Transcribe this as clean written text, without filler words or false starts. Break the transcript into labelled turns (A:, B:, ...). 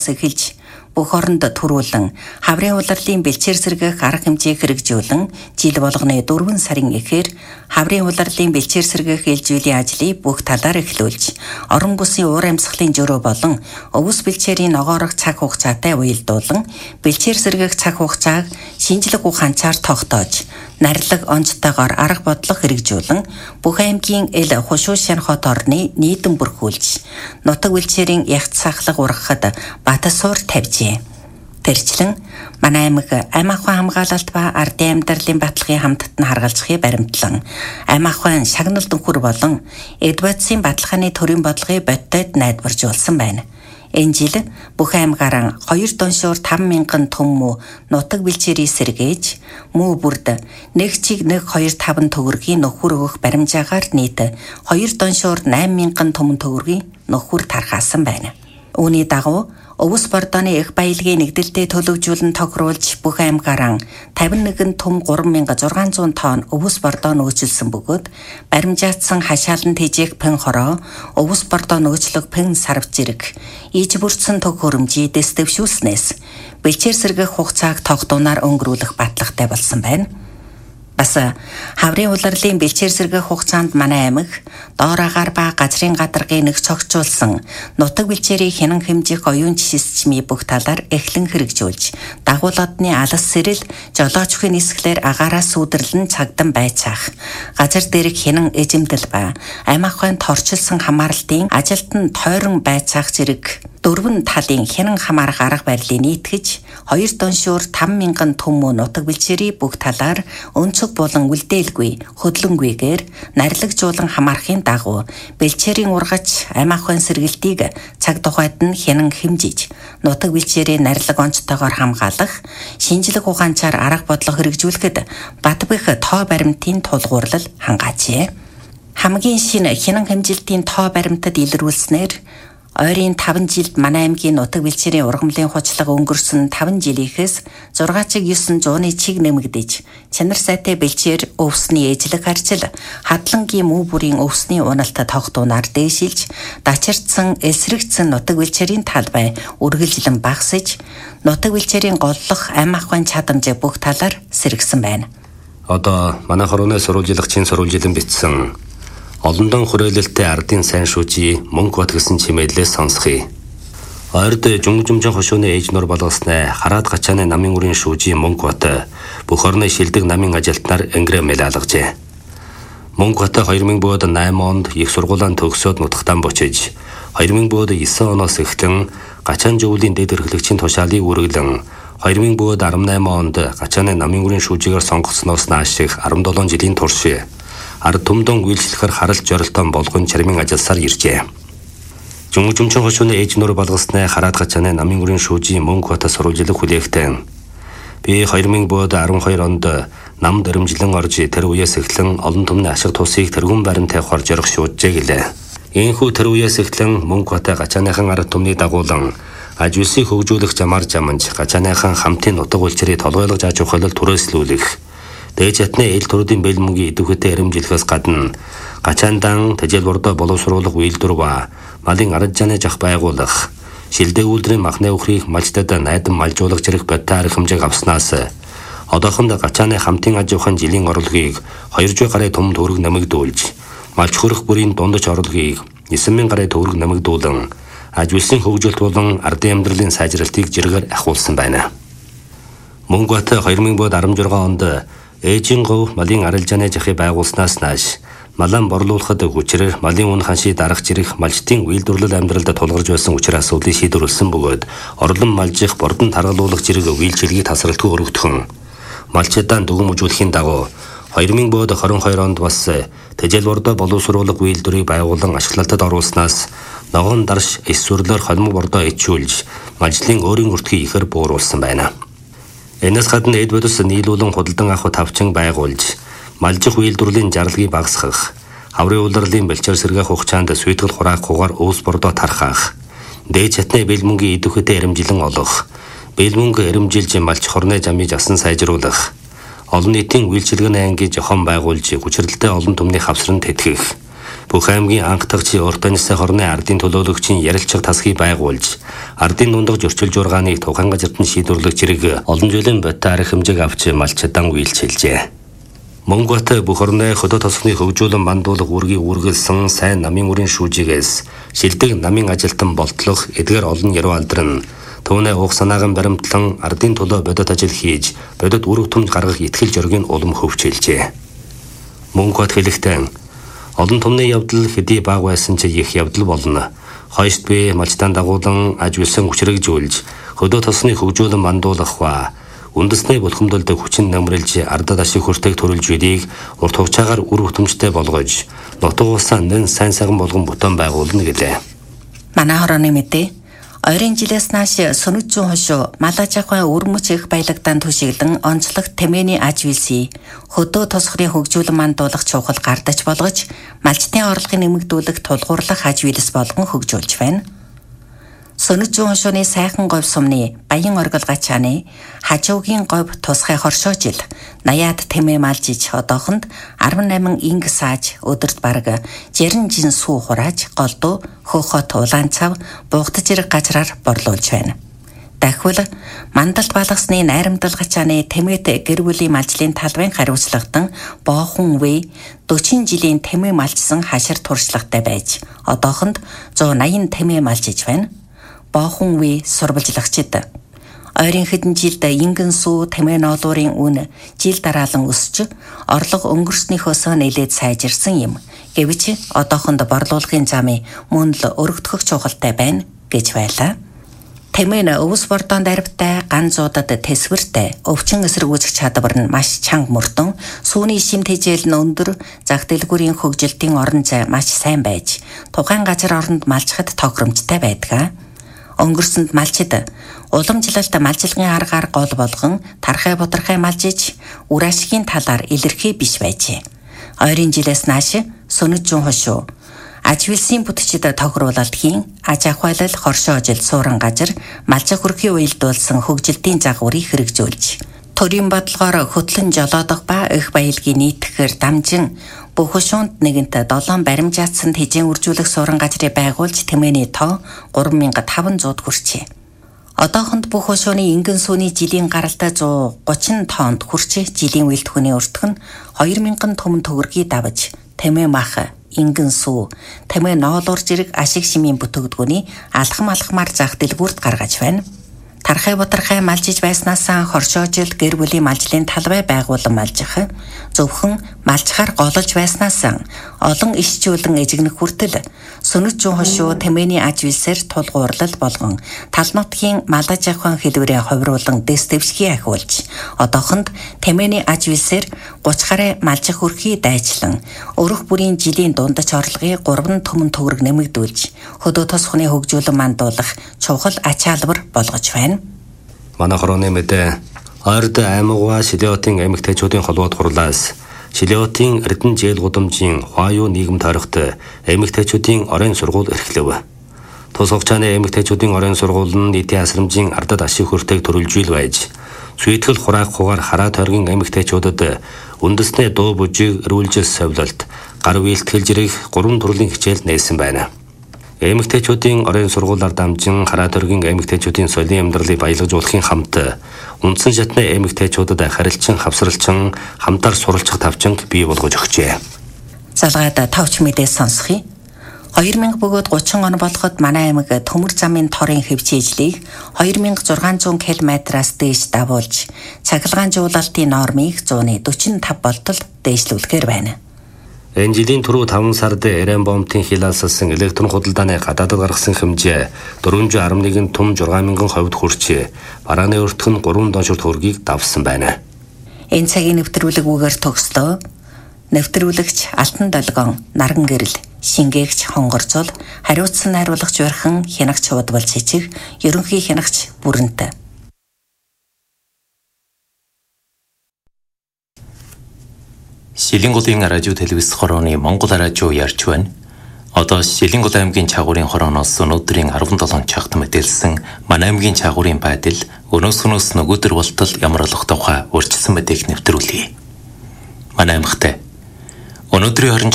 A: эхэлж бүх оронд төрүүлэн хаврын улирлын бэлчээр сэргэх арга хэмжээг хэрэгжүүлэн жил болгоны 4 сарын эхээр хаврын улирлын бэлчээр сэргэх ээлжүүллийн ажлыг бүх талаар эхлүүлж орон бүсийн уур амьсгалын жөрөө болон өвс бэлчээрийн ногоорох цаг хугацаатай уялдуулан бэлчээр сэргэх цаг хугацааг шинжлэх ухаанчаар тогтоож нарилаг онцтойгоор арга бодлого хэрэгжүүлэн бүх аймгийн эл хушуушин хот орны нийтэн бүрхүүлж нутаг бэлчээрийн ягц сахлаг ургахад батасуур тавьжээ. Тэрчлэн манай аймаг амь ахуйн хамгаалалт ба ардын амьдралын баталгын хамтд нь харгалзахыг баримтлан амь ахуйн шагнал дүнхүр болон эдватсын баталгааны төрийн бодлогыг бодитод найдваржуулсан байна. Энэ жил бүх аймгаараа 2 доншуур 5,000 төммө нутаг бэлчээрийг сэргээж муу бүрд 1.125 төгрөгийн нөхөр өгөх баримжаагаар нийт 2 доншуур 8,000 төмөн төгрөгийн нөхөр тархаасан байна. Үүний дагуу өвс бордооны их баялагын нэгдэлтэд төлөвжүүлэн тохируулж бүх аймгаараа 51 төм 3,600 тонн өвс бордоо нөөцлсөн бөгөөд баримжаатсан хашаалан тэжээх пэн хороо, өвс бордоо нөөцлөх пэн сарвч зэрэг иж бүрдсэн төг хөрөмжийг дэвшүүлснээс бэлчээр сэргэх хугацааг тогтооноор өнгөрүүлэх баталгатай болсон байна. Бас хаврын улирлын бэлчээр сэргэх хугацаанд манай аймаг доор агаар ба газрын гадаргыг нэг цогцолсон нутаг бэлчээрийг хянан хэмжих оюун системийн бүх талаар эхлэн хэрэгжүүлж дагуулгадны алс сэрэл жолоочхын нисгэлээр агаараас сүдэрлэн цагдан байцаах газар дээрх хянан эзэмдэл ба амь ахуйн торчилсон хамаарлтын ажилтан тойрон байцаах зэрэг 4 талын хянан хамаарах арга барилыг нийтгэж 2 доншуур 5,000 төммө нутаг бэлчээрийг бүх талаар өнцөг болон үлдээлгүй хөдлөнгүйгээр нарлагжуулан хамаарахын дагуу бэлчээрийн ургач амь ахуйн сэргэлтийг цаг тухайд нь хянан хэмжиж нутаг бэлчээрийн нарилаг онцтойгоор хамгаалах шинжлэх ухаанчаар арга бодлого хэрэгжүүлэхэд бат бэх тоо баримтын тулгуурлал хангаажээ. Хамгийн шинэ хянан хэмжилтийн тоо баримтад илрүүлснээр ойрын 5 жилд манай аймгийн нутаг бэлчээрийн ургамлын хучлага өнгөрсөн 5 жилийнхээс 6.9 чиг нэмэгдэж чанар сайтай бэлчээр өвсний ээжлэг харьцал хадлангийн муу бүрийн өвсний уналт тогтуунаар дээшилж дачирдсан эсрэгцэн нутаг бэлчээрийн талбай үргэлжлэн багасж нутаг бэлчээрийн голлох амь ахуйн чадамж бүх талаар сэргсэн байна.
B: Одоо манай хорооны сурвалжлагчийн сурвалжилан бичсэн олондон хүрээлэлтэй ардын сайн шүүжий мөнгө бат гэсэн чимээлээс сонсхий. Ойрд жумжумжин хошууны ээж нур болгосноо хараад гачааны намын үрийн шүүжий мөнгө бат бүх орны шилдэг намын ажилтнаар ингрэ мэлалгажээ. Мөнгө бат 2008 онд их сургуулиан төгсөөд нутагтан бочиж 2009 оноос эхлэн гачаан жуулийн дэд эрхлэгчийн тушаалыг үргэлэн 2018 онд гачааны намын үрийн шүүжигээр сонгогдсноос нааш 17 жилийн турш ард түмдэн үйлчлэхээр харалт жорилтон болгон чармын ажилласаар иржээ. Жумжумчин хошууны ээж нур болгосноо хараад гачааны намын үрийн шүүжийн мөнгө бата сурвалжлах хүлээгтэн би 2012 онд нам дэрэмжлэн орж тэр үеэс эхлэн олон түмний ашиг тусыг тэргүүн баримт тавихаар зорих шүүжжээ гэлээ. Ийхүү тэр үеэс эхлэн мөнгө бата гачааныхан ард түмний дагуулан аж үйлсийг хөгжүүлэх замаар жаманж гачааныхан хамтын нутаг бэлчээрийг толгойлгож аж ахуйлал түрээслүүлэх дээж ятны эл төрүүдийн бэлмөнгийн идэвхтэй харимжилахаас гадна гачаандан тэжээл бордоо боловсруулах үйлдвэр ба малын ард жааны жах байгуулах шилдэг үйлдвэрийн махны өхрийг малчтад найдан малжуулах зэрэг бодтой арга хэмжээг авснаас одоохонд гачааны хамтын аж ахуйн жилийн орлогыг 200 гаруй төм төгрөг нэмэгдүүлж малч хөрөх бүрийн дундаж орлогыг 9,000 гаруй төгрөг нэмэгдүүлэн аж үйлсийн хөгжилт болон ардын амьдралын сайжралтыг жиргээр ахиулсан байна. Мөнгө бат 2016 онд ээжийн гов малын арилжааны жахыг байгуулснаас нааш малан борлуулахад хүчээр малын үн ханшийг дарах зэрэг малчтын үйлдвэрлэл амьдралд тулгарч байсан хүчээр асуудлыг шийдвэрлсэн бөгөөд орлон малжих бордон таргалуулах зэрэг үйлчилгээг тасралтгүй өргөдгөн малчдаа дүгэн үзүүлэхийн дагуу 2022 онд бас тэжээл бордоо боловсруулах үйлдвэрийг байгуулан ашиглалтад оруулснаас ногоон дарш эс сүрлээр холимог бордоо ичүүлж малжлын өөрийн өртгийг ихэр бууруулсан байна. Энэс гадна эд бодис нийлүүлэн худалдан авах тавчин байгуулж малжих үйлдвэрлэлийн зарлагыг багасгах, хаврын улирлын бэлчээр сэргээх хугацаанд сүйтгэл хураах хугаар өвс бордоо тархаах, дээж чатны бэлмөнгийн идэвхтэй эрэмжилэн олох, бэлмөнгө эрэмжилж малч хорны замыг асан сайжруулах, олон нийтийн үйлчилгээний ангийн жохон байгуулж хүчирэлтэй олон түмний хавсран тэтгэх, Бүх аймгийн анхдагч урт нисэх хорны ардын төлөөлөгчийн ярилцлага тасхыг байгуулж, ардын дундаж зөрчил жургааныг тухайн газарт нь шийдвэрлэх зэрэг олон жилийн бодит арга хэмжээг авч малчадан үйлчилжээ. Монгот бүх орны хөдөө тосгоны хөгжүүлэн бандуулах үүргийг үргэлсэн сайн намын үрийн шүүжигээс шилдэг намын ажилтан болтлох эдгээр олон яруу алдран түүнээ уг санаахан баримтлан ардын төлөө бодит ажил хийж бодит үр хөтөмж гаргах итгэл зориг нь улам хөвчилжээ. Монгот хэлэхдээ олон түмний явдал хэдий бага байсан ч их явдал болно. Хойшд би малчтан дагуулan аж үйлсэн хүчрэгжүүлж хөдөө тосгоны хөгжүүлэн бандуулах ба үндэсний булхамдалд хүчин намралж ардад ашиг хүртээг төрүүлж бидийг урт хугацаагаар үр хөтөмжтэй болгож нутаг усаа нэн сайн сайхан болгон бүтээн байгуулна гэлээ.
A: Манай хорооны мэдээ ойрын жилээс нааш сөнөд зүүн хошуу малажахай өрмөц их баялагдаан түшиглэн онцлог тэмээний аж үйлсий хөдөө тосгоны хөгжүүлэн мандуулах чухал гардаж болгож малчтын орлогын нэмэгдүүлэх тулгуурлах аж үйлс болгон хөгжүүлж байна. Сөнөд зүүн хошууны сайхан говь сумны баян оргил гачааны хажуугийн говь тусгай хоршоожил 80-аад тэмээ малжиж одоохонд 18 инг сааж өдөрт бараг 60 жин сүү хурааж голдуу хөөхөт улаан цав бугтаж ирэх газраар борлуулж байна. Дахиад мандалд балгасны найрамдал гачааны тэмээт гэр бүлийн малжлын талбайн хариуцлагатан боохон вэ 40 жилийн тэмээ малжсан хашир туршлагатай байж одоохонд 180 тэмээ малжиж байна. Боохон вэ сурвалжлагчид ойрын хэдэн жилд ингэн сүү тэмээ ноолуурын үн жил дараалан өсч орлого өнгөрснөөхөөс нэлээд сайжирсан юм. Гэвч одоохонд борлуулахын замын мөн л өргөдөх чухалтай байна гэж байлаа. Тэмээ нь өвс бордонд арвтай, ганзуудад тэсвэртэй, өвчин эсэргүүцэх чадвар нь маш чанга мөрдөн, сүүний шимт хижээл нь өндөр, зах дэлгүүрийн хөгжилтийн орон зай маш сайн байж, тухайн газар оронд малчхад тохиромжтой байдаг. Өнгөрсөнд малчид уламжлалт малчилгын аргаар гол болгон тархай бутархай малжиж үр ашигын талаар илэрхий биш байжээ. Ойрын жилээс нааш сөнөд зүүн хошуу аж үйлсийн бүтчид тохируулалтын аж ахуйлал хоршоо ажил суурин газар малчих хүрхийн уялдуулсан хөгжилтийн загварыг хэрэгжүүлж төрийн бодлогоор хөтлөн жолоодох ба их баялагын нийтгэхээр дамжин бүх хошуунд нэгэнт 7 баримжаатсан тэжээн үржүүлэх суурин газрыг байгуулж тэмээний тоо 3500 хүрчээ. Одоохонд бүх хошууны ингэн сүүний жилийн гаралтай 130 тоннд хүрч жилийн үйлдвэрийн өртгөн 2000 түмэн төгрөгийг давж тэмээ мах ингэн сүү тэмээ ноолуур зэрэг ашиг шимийн бүтээгдэхүүний алхамаар зах дэлгүүрт гаргаж байна. Тархай бутархай малжиж байснаас хоршоожил гэр бүлийн малжлын талбай байгуулан малжих, зөвхөн малчхаар голж байснаас олон ишчүүлэн эжигнэх хүртэл сөнөд зүүн хошуу тэмээний аж үйлсээр тулгуурлал болгон тал нутгийн малаж ахуйн хэлбэрээ хувируулан дэс дэвшгийг ахиулж одоохонд тэмээний аж үйлсээр 30 гаруй малжих хүрхий дайчлан өрөх бүрийн жилийн дундаж орлогыг 3 түмэн төгрөг нэмэгдүүлж хөдөө тосгоны хөгжүүлэн мандуулах чухал ачаалбар болгож байна.
B: Манай хорооны мэдээ ойрд аймагва Шилиотын эмэгтэйчүүдийн холбоод хурлаас Шилиотын Эрдэнэ зээл гудамжийн Хуаюу нийгэм тойрогт эмэгтэйчүүдийн оройн сургууль эрхлэв. Тус хугацааны эмэгтэйчүүдийн оройн сургууль нь нийтийн асрамжийн ардад ашиг хүртээг төрүүлж байж сүйтгэл хураах хугаар хараа тойргийн эмэгтэйчүүдэд үндэсний дуу бүжиг эрүүлжил совлолт гар үйлтгэл зэрэг 3 төрлийн хичээл нээсэн байна. Эмэгтэйчүүдийн оройн сургуулиар дамжин хараа тойргийн эмэгтэйчүүдийн соёлын амьдралыг баялагжуулахын хамт үндсэн шатны эмэгтэйчүүдэд харилцан хавсралчин хамтаар суралцах тавчинг бий болгож өгчээ.
A: Залгаад тавч мэдээ сонсхий. 2000 бөгөөд 30 он болоход манай аймаг төмөр замын торын хэвчээжлийг 2600 км-аас дээш давуулж цахилгаанжуулалтын нормыг 145 болтол дээшлүүлэхээр байна.
B: Энэ жилийн түрүү 5 сард Эрен бомбын хил алсалсан электрон худалдааны гадаадд гаргасан хэмжээ 411 түм 6000 хувьд хүрчээ. Барааны өртгөн 3 доншорт хөргийг давсан байна.
A: Энэ цагийн нэвтрүүлэг үгээр төгслөө. Нэвтрүүлэгч Алтан Долгон, Нарган Гэрэл, Шингээгч Хонгорцол, хариуцсан найруулагч Бархан, хянагч Удвал Цэцэг, ерөнхий хянагч Бүрэнт.
C: Шилэнгулын радио телевиз хорооны Монгол радио ярьж байна. Одоо Шилэнгул аймгийн чагуурын хорооноос өнөөдрийн 17 цагт мэдээлсэн манай аймгийн чагуурын байдал өнөөс нөгөөдөр болтол ямар болох тухай урьдчилсан мэдээг нэвтрүүлье. Манай аймагт өнөөдрийн